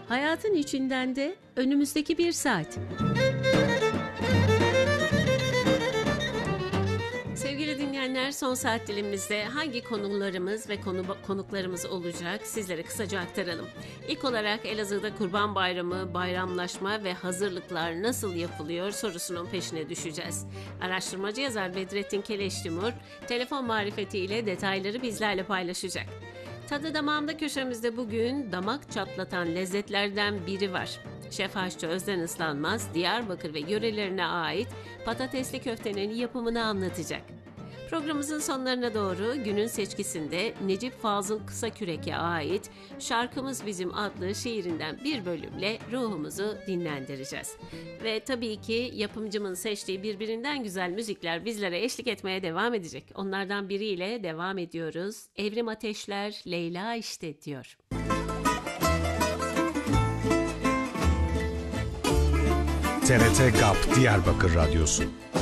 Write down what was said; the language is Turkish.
Hayatın içinden de önümüzdeki bir saat. Sevgili dinleyenler, son saat dilimimizde hangi konularımız ve konuklarımız olacak sizlere kısaca aktaralım. İlk olarak Elazığ'da Kurban Bayramı, bayramlaşma ve hazırlıklar nasıl yapılıyor sorusunun peşine düşeceğiz. Araştırmacı yazar Bedrettin Keleştimur telefon marifetiyle detayları bizlerle paylaşacak. Tadı damağımda köşemizde bugün damak çatlatan lezzetlerden biri var. Şef aşçı Özden Islanmaz, Diyarbakır ve yörelerine ait patatesli köftenin yapımını anlatacak. Programımızın sonlarına doğru günün seçkisinde Necip Fazıl Kısakürek'e ait Şarkımız Bizim adlı şiirinden bir bölümle ruhumuzu dinlendireceğiz. Ve tabii ki yapımcımın seçtiği birbirinden güzel müzikler bizlere eşlik etmeye devam edecek. Onlardan biriyle devam ediyoruz. Evrim Ateşler Leyla işte diyor. TRT GAP Diyarbakır Radyosu